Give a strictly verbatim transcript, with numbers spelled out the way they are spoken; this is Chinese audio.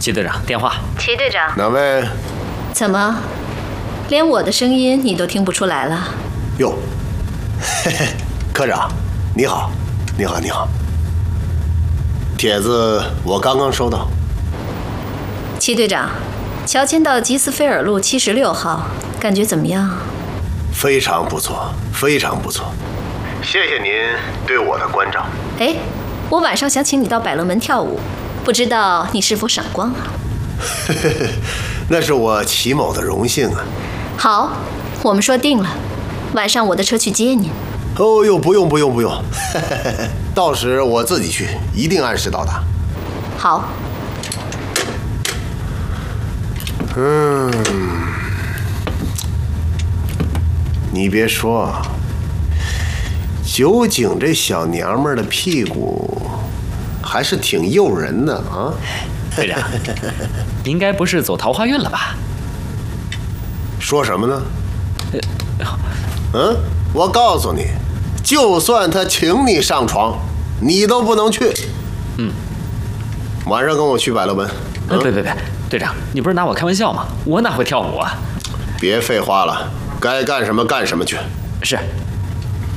齐队长，电话。 齐队长， 哪位？ 怎么，连我的声音你都听不出来了？ 哟，嘿嘿，科长，你好，你好，你好。帖子我刚刚收到。 齐队长，乔迁到吉斯菲尔路七十六号，感觉怎么样？ 非常不错，非常不错。谢谢您对我的关照。 哎，我晚上想请你到百乐门跳舞，不知道你是否赏光啊？ 那是我齐某的荣幸啊。 好，我们说定了，晚上我的车去接您。 哦呦，不用不用不用，到时我自己去，一定按时到达。 好。 嗯，你别说，酒井这小娘们儿的屁股还是挺诱人的啊。 队长，应该不是走桃花运了吧？ 说什么呢？嗯，我告诉你，就算他请你上床，你都不能去。 嗯， 晚上跟我去百乐门。 嗯、别别别，队长，你不是拿我开玩笑吗？我哪会跳舞啊？ 别废话了，该干什么干什么去。 是。